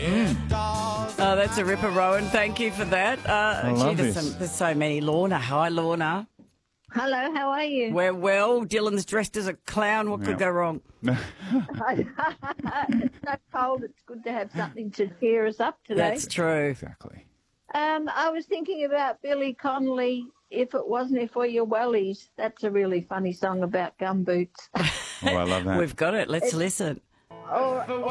Oh, that's a ripper, Rowan. Thank you for that. love this. There's so many. Lorna. Hi, Lorna. Hello, how are you? We're well. Dylan's dressed as a clown. What could go wrong? It's so cold, it's good to have something to cheer us up today. That's true. Exactly. I was thinking about Billy Connolly, If It Wasn't For Your Wellies. That's a really funny song about gumboots. Oh, I love that. We've got it. Let's listen. or